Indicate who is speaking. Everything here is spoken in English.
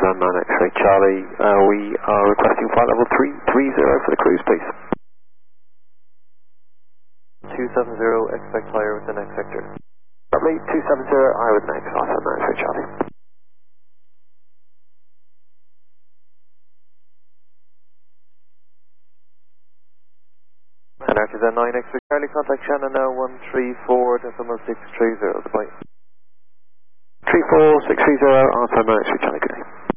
Speaker 1: 9 X-ray Charlie, we are requesting flight level 330 for the cruise, please.
Speaker 2: 270, expect higher with the next sector.
Speaker 1: Lovely, 270, higher with the next, Alpha 9 X-ray Charlie.
Speaker 2: And RTZ 9 X-ray Charlie, contact Shannon now 134, decimal 630, goodbye.
Speaker 1: 34630, Alpha 9 X-ray Charlie, good day.